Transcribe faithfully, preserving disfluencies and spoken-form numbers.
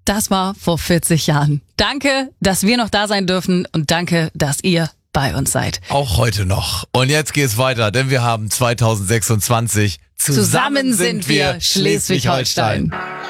Das war vor vierzig Jahren. Danke, dass wir noch da sein dürfen und danke, dass ihr bei uns seid. Auch heute noch. Und jetzt geht's weiter, denn wir haben zwanzig sechsundzwanzig. Zusammen, Zusammen sind wir Schleswig-Holstein.